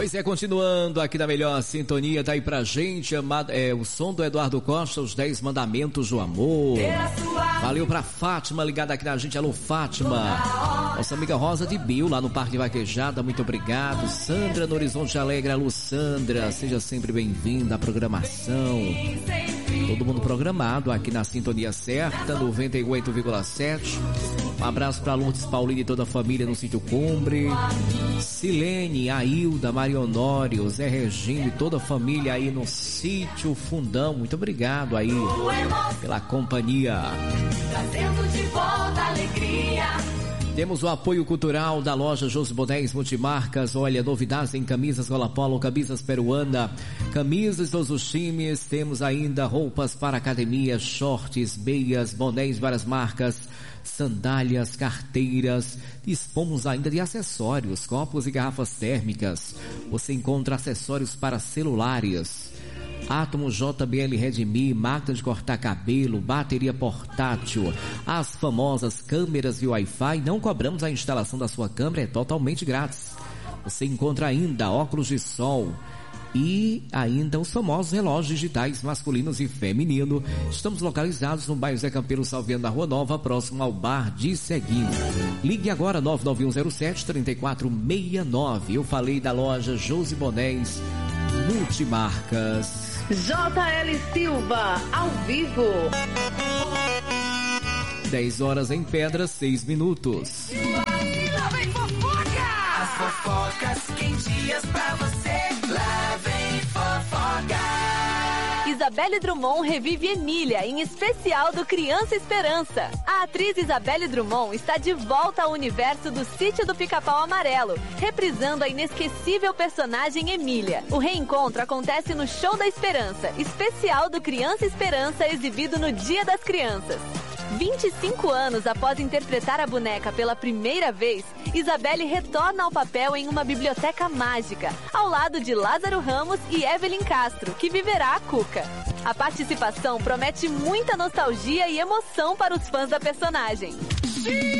Pois é, continuando aqui na melhor sintonia, tá aí pra gente, o som do Eduardo Costa, os 10 mandamentos do amor. Valeu pra Fátima, ligada aqui na gente. Alô, Fátima. Nossa amiga Rosa de Bio, lá no Parque Vaquejada, muito obrigado. Sandra no Horizonte Alegre, alô Sandra, seja sempre bem-vinda à programação. Todo mundo programado aqui na sintonia certa, 98,7. Um abraço para Lourdes Paulino e toda a família no Sítio Cumbre. Silene, Ailda, Maria Honório, Zé Regino e toda a família aí no Sítio Fundão. Muito obrigado aí pela companhia. Trazendo de volta a alegria. Temos o apoio cultural da loja Josi Bonéis Multimarcas. Olha, novidades em camisas Gola Polo, camisas peruana, camisas de todos os times. Temos ainda roupas para academia, shorts, meias, bonés, várias marcas, sandálias, carteiras. Dispomos ainda de acessórios, copos e garrafas térmicas. Você encontra acessórios para celulares, Átomo JBL Redmi, máquina de cortar cabelo, bateria portátil, as famosas câmeras e Wi-Fi. Não cobramos a instalação da sua câmera, é totalmente grátis. Você encontra ainda óculos de sol e ainda os famosos relógios digitais masculinos e feminino. Estamos localizados no bairro Zé Campelo Salviano da Rua Nova, próximo ao Bar de Seguinho. Ligue agora 99107-3469. Eu falei da loja Josi Bonéis Multimarcas. JL Silva, ao vivo. 10 horas em Pedras, 6 minutos. Lá vem fofoca! As fofocas quentinhas pra você. Lá vem fofoca! Isabelle Drummond revive Emília, em especial do Criança Esperança. A atriz Isabelle Drummond está de volta ao universo do Sítio do Pica-Pau Amarelo, reprisando a inesquecível personagem Emília. O reencontro acontece no Show da Esperança, especial do Criança Esperança, exibido no Dia das Crianças. 25 anos após interpretar a boneca pela primeira vez, Isabelle retorna ao papel em uma biblioteca mágica, ao lado de Lázaro Ramos e Evelyn Castro, que viverá a Cuca. A participação promete muita nostalgia e emoção para os fãs da personagem.